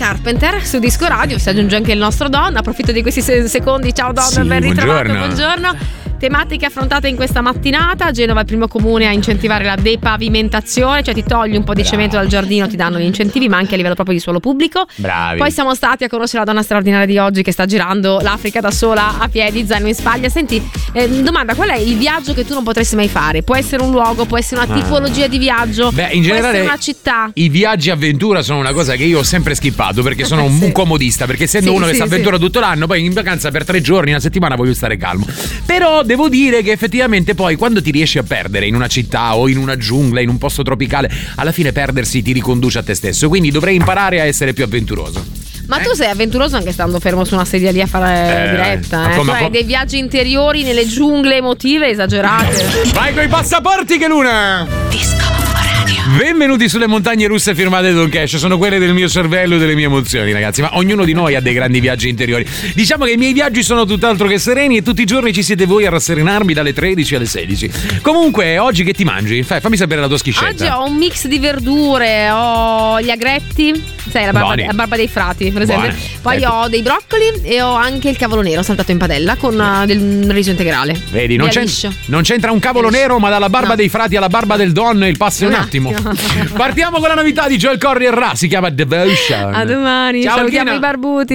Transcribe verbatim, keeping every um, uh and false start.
Carpenter su Disco Radio, si aggiunge anche il nostro Don. Approfitto di questi se- secondi. Ciao Don, sì, ben ritrovato, buongiorno. buongiorno. Tematiche affrontate in questa mattinata. Genova è il primo comune a incentivare la depavimentazione, cioè ti togli un po' di Bravo. cemento dal giardino, ti danno gli incentivi, ma anche a livello proprio di suolo pubblico. Bravi. Poi siamo stati a conoscere la donna straordinaria di oggi che sta girando l'Africa da sola a piedi, zaino in spagna. Senti, eh, domanda, qual è il viaggio che tu non potresti mai fare? Può essere un luogo, può essere una Ah. tipologia di viaggio, Beh, in può generale essere una città. i viaggi avventura sono una cosa che io ho sempre skippato perché sono un, Sì. un comodista, perché essendo Sì, uno che sì, si avventura tutto l'anno, poi in vacanza per tre giorni, una settimana voglio stare calmo. Però devo dire che effettivamente poi quando ti riesci a perdere in una città o in una giungla, in un posto tropicale, alla fine perdersi ti riconduce a te stesso, quindi dovrei imparare a essere più avventuroso. Ma Eh? tu sei avventuroso anche stando fermo su una sedia lì a fare Eh, diretta, ma eh? come- Tu hai com- dei viaggi interiori nelle giungle emotive esagerate. Vai coi passaporti che luna! Disco Radio. Benvenuti sulle montagne russe firmate Don Cash, sono quelle del mio cervello e delle mie emozioni, ragazzi, ma ognuno di noi ha dei grandi viaggi interiori. Diciamo che i miei viaggi sono tutt'altro che sereni e tutti i giorni ci siete voi a rasserenarmi dalle tredici alle sedici. Comunque, oggi che ti mangi? Fai, fammi sapere la tua schiscetta. Oggi ho un mix di verdure, ho gli agretti, sai, la barba, Buoni. la barba dei frati, per esempio. Buone. Poi Ecco. ho dei broccoli e ho anche il cavolo nero saltato in padella con uh, del riso integrale. Vedi, non, Via c'en- liscio. non c'entra un cavolo Liscio. nero, ma dalla barba No. dei frati alla barba del Don il passo è un Un attimo. attimo. Partiamo con la novità di Joel Corry e Ra, si chiama Devotion. A domani, Ciao, salutiamo Tina. i barbuti.